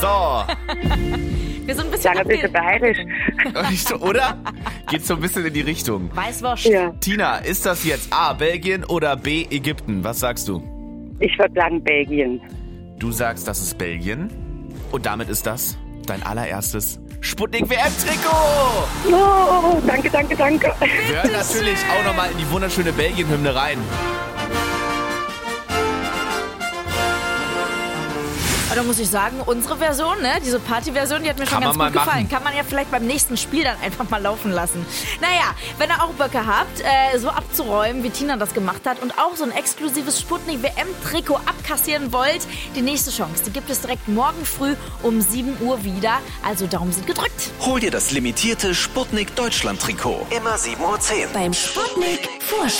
So. Wir sind ein bisschen ein bisschen bayerisch. Oder? Geht so ein bisschen in die Richtung. Weißwurst. Ja, Tina, ist das jetzt A, Belgien oder B, Ägypten? Was sagst du? ich würde sagen Belgien. Du sagst, das ist Belgien. Und damit ist das dein allererstes Sputnik WM-Trikot. Oh, danke. Wir hören natürlich auch nochmal in die wunderschöne Belgien-Hymne rein. Aber da muss ich sagen, unsere Version, ne, diese Party-Version, die hat mir schon ganz gut gefallen. Kann man ja vielleicht beim nächsten Spiel dann einfach mal laufen lassen. Naja, wenn ihr auch Böcke habt, so abzuräumen, wie Tina das gemacht hat und auch so ein exklusives Sputnik WM-Trikot abkassieren wollt, die nächste Chance, die gibt es direkt morgen früh um 7 Uhr wieder. Also Daumen sind gedrückt. Hol dir das limitierte Sputnik Deutschland Trikot. Immer 7:10 Uhr. Beim Sputnik Vorschau.